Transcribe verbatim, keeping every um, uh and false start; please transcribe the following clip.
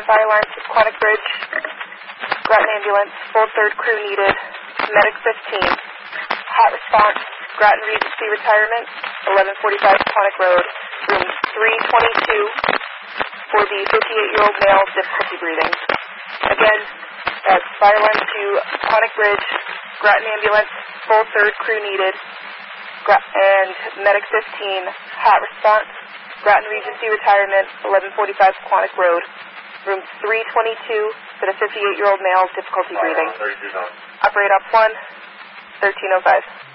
fire line to Quantic Bridge. Groton ambulance, full third crew needed. Medic fifteen. Hot response, Groton Regency retirement, eleven forty-five Quantic Road, room three twenty-two for the fifty-eight-year-old male, difficulty breathing. Again, that's fire line to Quantic Bridge. Groton ambulance, full third crew needed. And Medic fifteen, hot response, Groton Regency retirement, eleven forty-five Quantic Road, room three twenty-two for the fifty-eight-year-old male, difficulty breathing. Operate up one, thirteen oh five.